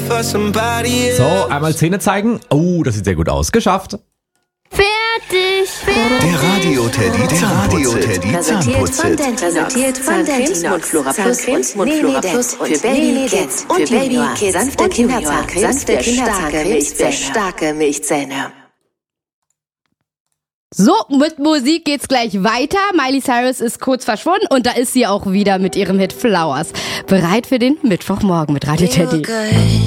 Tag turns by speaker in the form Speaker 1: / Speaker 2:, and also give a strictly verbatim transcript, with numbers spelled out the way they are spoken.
Speaker 1: So, einmal Zähne zeigen. Oh, das sieht sehr gut aus. Geschafft.
Speaker 2: Fertig.
Speaker 3: Der Radio-Teddy, der Radio-Teddy Zahnputzhit.
Speaker 2: Präsentiert von Dentinox. Mundflora Plus und Mundflora Plus für Baby Kids und Baby Kids. Sanfte Kinderzahncreme für starke Milchzähne. starke Milchzähne.
Speaker 4: So, mit Musik geht's gleich weiter. Miley Cyrus ist kurz verschwunden und da ist sie auch wieder mit ihrem Hit Flowers. Bereit für den Mittwochmorgen mit Radio Teddy.